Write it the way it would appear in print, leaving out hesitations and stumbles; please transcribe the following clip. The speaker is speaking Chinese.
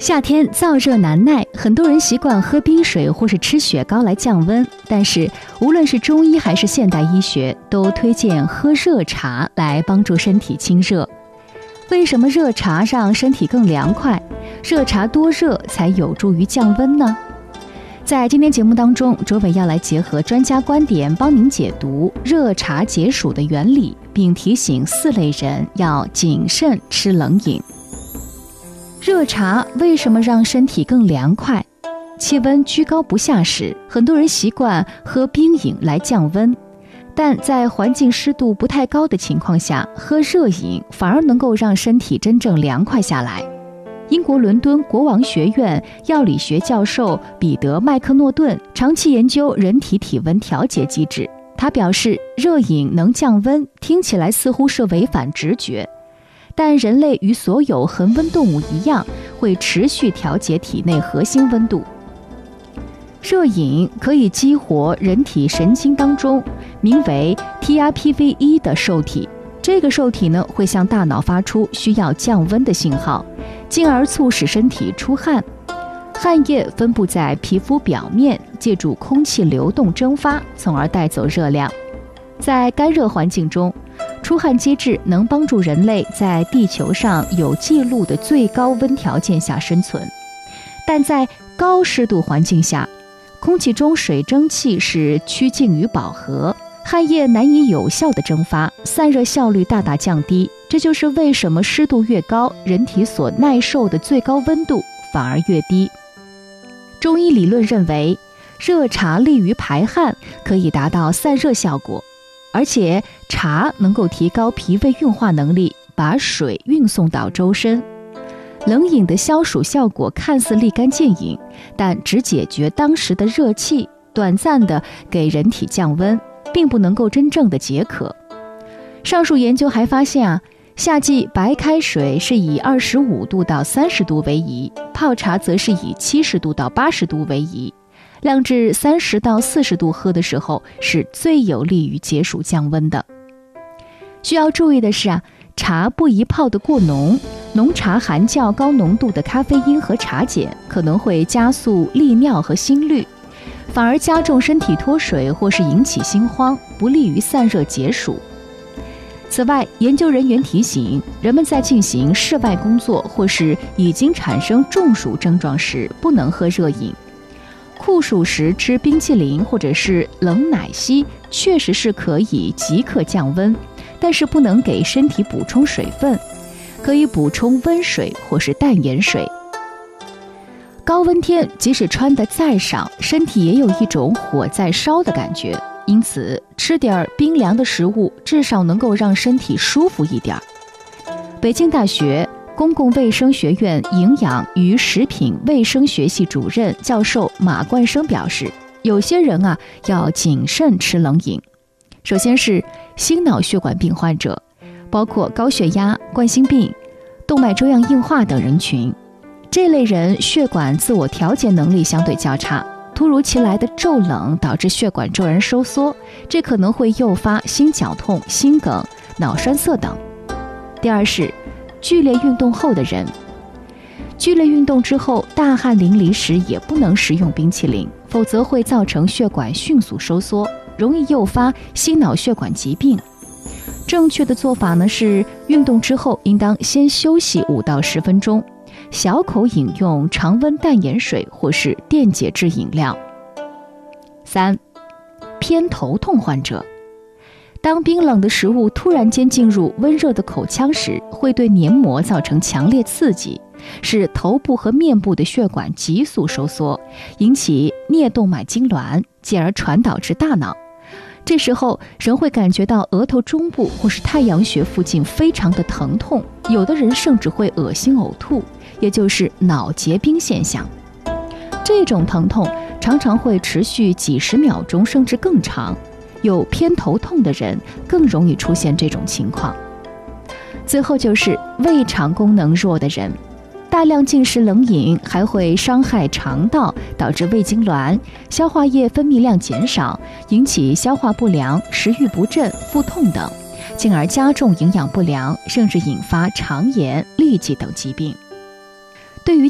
夏天燥热难耐，很多人习惯喝冰水或是吃雪糕来降温，但是无论是中医还是现代医学，都推荐喝热茶来帮助身体清热。为什么热茶让身体更凉快？热茶多热才有助于降温呢？在今天节目当中，卓伟要来结合专家观点，帮您解读热茶解暑的原理，并提醒4类人要谨慎吃冷饮。热茶为什么让身体更凉快？气温居高不下时，很多人习惯喝冰饮来降温，但在环境湿度不太高的情况下，喝热饮反而能够让身体真正凉快下来。英国伦敦国王学院药理学教授彼得·麦克诺顿长期研究人体体温调节机制，他表示，热饮能降温，听起来似乎是违反直觉，但人类与所有恒温动物一样，会持续调节体内核心温度。热饮可以激活人体神经当中名为 TRPV1 的受体，这个受体呢会向大脑发出需要降温的信号，进而促使身体出汗。汗液分布在皮肤表面，借助空气流动蒸发，从而带走热量。在干热环境中，出汗机制能帮助人类在地球上有记录的最高温条件下生存，但在高湿度环境下，空气中水蒸气是趋近于饱和，汗液难以有效的蒸发，散热效率大大降低。这就是为什么湿度越高，人体所耐受的最高温度反而越低。中医理论认为，热茶利于排汗，可以达到散热效果，而且茶能够提高脾胃运化能力，把水运送到周身。冷饮的消暑效果看似立竿见影，但只解决当时的热气，短暂的给人体降温，并不能够真正的解渴。上述研究还发现夏季白开水是以25度到30度为宜，泡茶则是以70度到80度为宜。晾至30到40度喝的时候，是最有利于解暑降温的。需要注意的是茶不宜泡得过浓，浓茶含较高浓度的咖啡因和茶碱，可能会加速利尿和心率，反而加重身体脱水或是引起心慌，不利于散热解暑。此外，研究人员提醒，人们在进行室外工作或是已经产生中暑症状时，不能喝热饮。酷暑时吃冰淇淋或者是冷奶昔确实是可以即刻降温，但是不能给身体补充水分，可以补充温水或是淡盐水。高温天即使穿得再少，身体也有一种火在烧的感觉，因此吃点冰凉的食物，至少能够让身体舒服一点。北京大学公共卫生学院营养与食品卫生学系主任教授马冠生表示，有些人要谨慎吃冷饮。首先是心脑血管病患者，包括高血压、冠心病、动脉粥样硬化等人群。这类人血管自我调节能力相对较差，突如其来的骤冷导致血管骤然收缩，这可能会诱发心绞痛、心梗、脑栓塞等。第二是剧烈运动后的人，剧烈运动之后大汗淋漓时也不能食用冰淇淋，否则会造成血管迅速收缩，容易诱发心脑血管疾病。正确的做法是运动之后应当先休息5到10分钟，小口饮用常温淡盐水或是电解质饮料。3. 偏头痛患者，当冰冷的食物突然间进入温热的口腔时，会对黏膜造成强烈刺激，使头部和面部的血管急速收缩，引起颞动脉痉挛，进而传导至大脑。这时候人会感觉到额头中部或是太阳穴附近非常的疼痛，有的人甚至会恶心呕吐，也就是脑结冰现象。这种疼痛常常会持续几十秒钟甚至更长，有偏头痛的人更容易出现这种情况。最后就是胃肠功能弱的人，大量进食冷饮还会伤害肠道，导致胃痉挛，消化液分泌量减少，引起消化不良、食欲不振、腹痛等，进而加重营养不良，甚至引发肠炎、痢疾等疾病。